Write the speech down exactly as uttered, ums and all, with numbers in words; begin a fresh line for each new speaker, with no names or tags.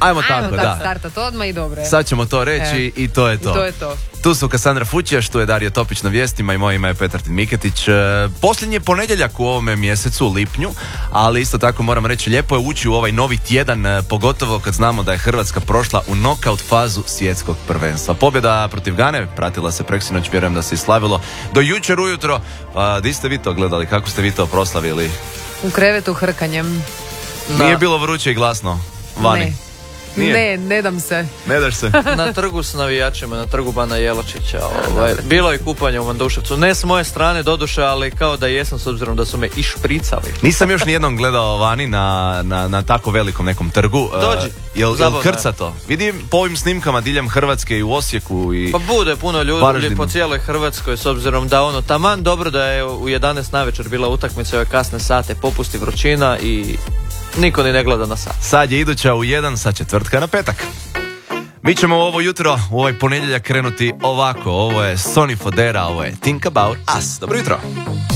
Ajmo,
Ajmo
tako,
tako
da.
startat odmah i dobro je.
Sad ćemo to reći
E,
i to je to.
I to je to.
Tu su Kasandra Fućijaš, tu je Dario Topić na vijestima i moje ime je Petartin Miketić. E, posljednji je ponedjeljak u ovome mjesecu, lipnju, ali isto tako moram reći, lijepo je ući u ovaj novi tjedan, e, pogotovo kad znamo da je Hrvatska prošla u nokaut fazu svjetskog prvenstva. Pobjeda protiv Gane pratila se preksinoć, vjerujem da se i slavilo do jučer ujutro. Pa di ste vi to gledali, kako ste vi to proslavili?
U krevetu hrkanjem.
Nije
Da.
bilo vruće i glasno vani?
Ne.
Nije?
Ne, ne dam se.
Ne daš se?
Na trgu s navijačima, na trgu Bana Jelačića. Ovaj. Bilo je kupanje u Manduševcu. Ne s moje strane doduše, ali kao da jesam s obzirom da su me išpricali.
Nisam još nijednom gledao vani na, na, na tako velikom nekom trgu.
Dođi.
Uh, jel, jel
Zabavno je.
krca to? Vidim po ovim snimkama diljem Hrvatske i u Osijeku i...
Pa bude puno ljudi
Varaždinu.
po cijeloj Hrvatskoj s obzirom da ono taman dobro da je u jedanaest navečer bila utakmica, ove kasne sate, popusti vrućina i niko ni ne gleda na sat.
Sad je iduća u jedan, sa četvrtka na petak. Mi ćemo ovo jutro, u ovaj ponedjeljak krenuti ovako. Ovo je Sonny Fodera, ovo je Think About Us. Dobro jutro.